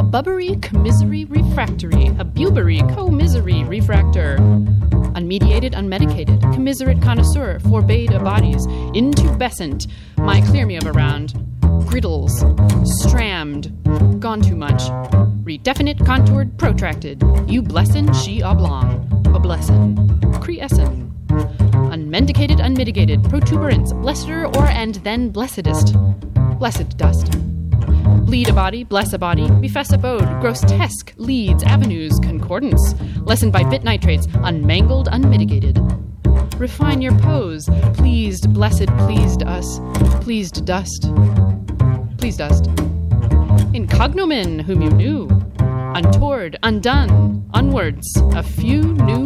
bubbery commisery refractory, a bubery co-misery refractor. Unmediated, unmedicated, commiserate connoisseur, forbade a bodies, intubescent, my clear me of around, griddles, strammed, gone too much, redefinite, contoured, protracted, you blessin, she oblong, oblessin, creescin, unmendicated, unmitigated, protuberance, blesser or and then blessedest, blessed dust. Bleed a body, bless a body, befess abode, grotesque, leads, avenues, concordance, lessened by bit nitrates, unmangled, unmitigated. Refine your pose, pleased, blessed, pleased us, pleased dust, pleased dust. Incognomen, whom you knew, untoward, undone, onwards, a few new